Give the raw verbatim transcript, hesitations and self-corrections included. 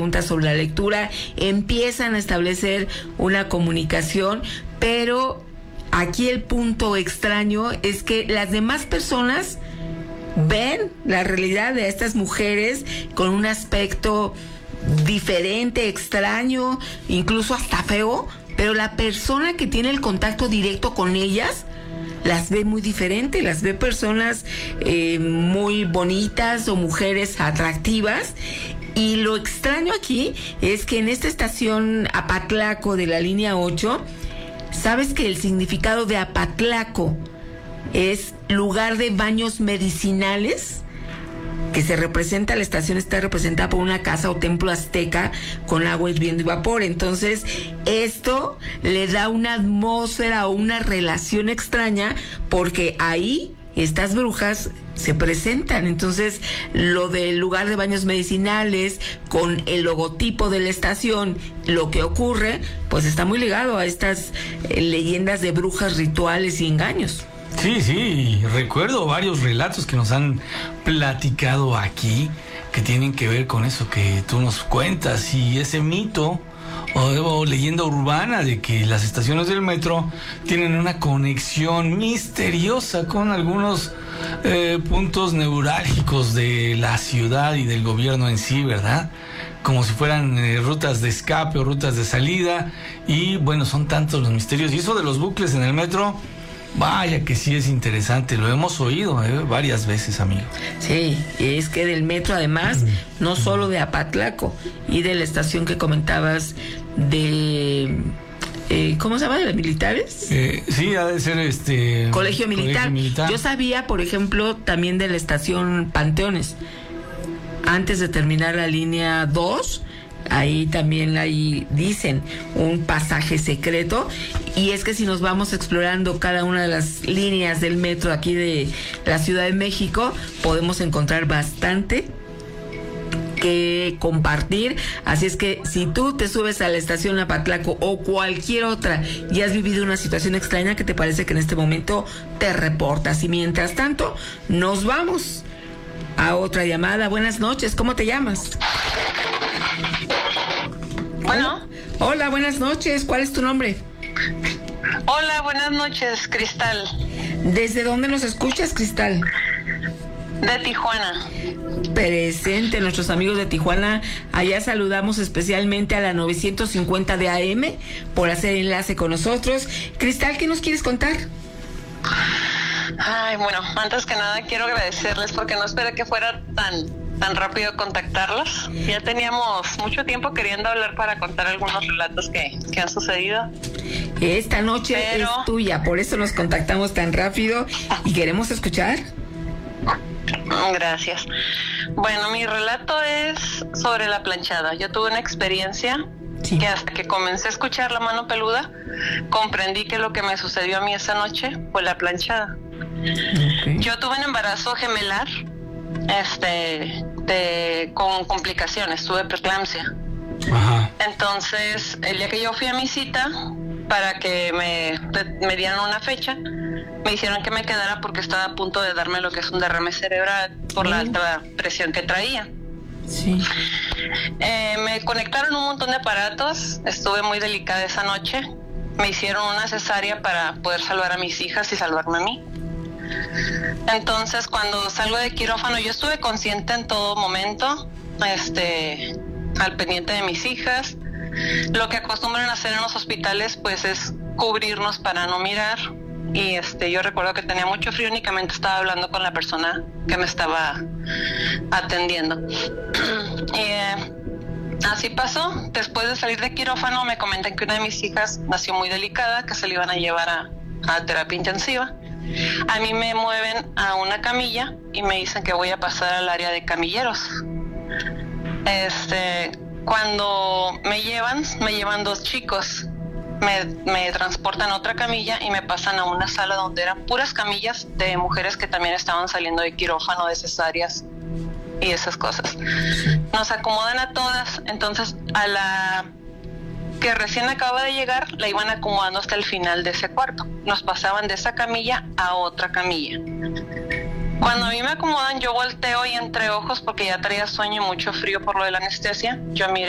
preguntas sobre la lectura, empiezan a establecer una comunicación, pero aquí el punto extraño es que las demás personas ven la realidad de estas mujeres con un aspecto diferente, extraño, incluso hasta feo, pero la persona que tiene el contacto directo con ellas las ve muy diferente, las ve personas eh, muy bonitas o mujeres atractivas. Y lo extraño aquí es que en esta estación Apatlaco de la línea ocho, ¿sabes que el significado de Apatlaco es lugar de baños medicinales? Que se representa, la estación está representada por una casa o templo azteca con agua hirviendo y vapor. Entonces, esto le da una atmósfera o una relación extraña, porque ahí estas brujas se presentan. Entonces, lo del lugar de baños medicinales con el logotipo de la estación, lo que ocurre, pues está muy ligado a estas eh, leyendas de brujas, rituales y engaños. Sí, sí, recuerdo varios relatos que nos han platicado aquí que tienen que ver con eso que tú nos cuentas, y ese mito o, o leyenda urbana de que las estaciones del metro tienen una conexión misteriosa con algunos eh, puntos neurálgicos de la ciudad y del gobierno en sí, ¿verdad? Como si fueran eh, rutas de escape o rutas de salida, y bueno, son tantos los misterios. Y eso de los bucles en el metro, vaya que sí es interesante, lo hemos oído eh, varias veces, amigo. Sí, es que del metro además, no solo de Apatlaco y de la estación que comentabas de... Eh, ¿cómo se llama? ¿De los militares? Eh, sí, ha de ser este... Colegio Militar. Colegio Militar. Yo sabía, por ejemplo, también de la estación Panteones. Antes de terminar la línea dos, ahí también ahí dicen un pasaje secreto, y es que si nos vamos explorando cada una de las líneas del metro aquí de la Ciudad de México, podemos encontrar bastante que compartir. Así es que si tú te subes a la estación Apatlaco o cualquier otra y has vivido una situación extraña, ¿qué te parece que en este momento te reportas? Y mientras tanto, nos vamos a otra llamada. Buenas noches, ¿cómo te llamas? Bueno. Hola, buenas noches. ¿Cuál es tu nombre? Hola, buenas noches, Cristal. ¿Desde dónde nos escuchas, Cristal? De Tijuana. Presente, nuestros amigos de Tijuana. Allá saludamos especialmente a la novecientos cincuenta de A M por hacer enlace con nosotros. Cristal, ¿qué nos quieres contar? Ay, bueno, antes que nada quiero agradecerles porque no esperé que fuera tan tan rápido contactarlos. Ya teníamos mucho tiempo queriendo hablar para contar algunos relatos que, que han sucedido. Esta noche Pero... es tuya, por eso nos contactamos tan rápido y queremos escuchar. Gracias. Bueno, mi relato es sobre la planchada. Yo tuve una experiencia sí. que hasta que comencé a escuchar La Mano Peluda, comprendí que lo que me sucedió a mí esa noche fue la planchada. Okay. Yo tuve un embarazo gemelar, este, de, con complicaciones, tuve preeclampsia. Ajá. Entonces, el día que yo fui a mi cita para que me, me dieran una fecha, me hicieron que me quedara porque estaba a punto de darme lo que es un derrame cerebral por sí. la alta presión que traía. Sí. Eh, me conectaron un montón de aparatos, estuve muy delicada esa noche, me hicieron una cesárea para poder salvar a mis hijas y salvarme a mí. Entonces, cuando salgo de quirófano, yo estuve consciente en todo momento, este, al pendiente de mis hijas. Lo que acostumbran a hacer en los hospitales, pues, es cubrirnos para no mirar. Y este, yo recuerdo que tenía mucho frío, únicamente estaba hablando con la persona que me estaba atendiendo. y eh, así pasó. Después de salir de quirófano, me comentan que una de mis hijas nació muy delicada, que se le iban a llevar a, a terapia intensiva. A mí me mueven a una camilla y me dicen que voy a pasar al área de camilleros. Este, cuando me llevan, me llevan dos chicos. Me, me transportan a otra camilla y me pasan a una sala donde eran puras camillas de mujeres que también estaban saliendo de quirófano, de cesáreas y esas cosas. Nos acomodan a todas, entonces a la que recién acaba de llegar la iban acomodando hasta el final de ese cuarto. Nos pasaban de esa camilla a otra camilla. Cuando a mí me acomodan, yo volteo y entre ojos, porque ya traía sueño y mucho frío por lo de la anestesia, yo miré